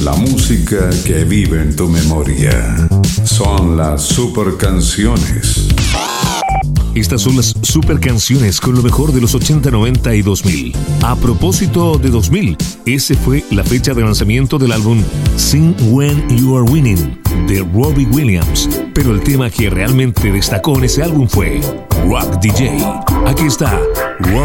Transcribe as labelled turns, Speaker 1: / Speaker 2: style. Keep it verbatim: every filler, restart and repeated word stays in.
Speaker 1: La música que vive en tu memoria. Son las super canciones.
Speaker 2: Estas son las super canciones con lo mejor de los ochenta, noventa y dos mil. A propósito de dos mil, esa fue la fecha de lanzamiento del álbum Sing When You Are Winning de Robbie Williams. Pero el tema que realmente destacó en ese álbum fue Rock D J. Aquí está Robbie